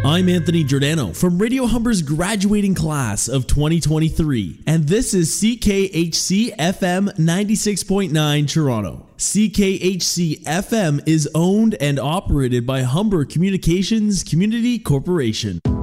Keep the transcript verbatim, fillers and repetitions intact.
I'm Anthony Giordano from Radio Humber's graduating class of twenty twenty-three, and this is C K H C F M ninety-six point nine Toronto. C K H C F M is owned and operated by Humber Communications Community Corporation.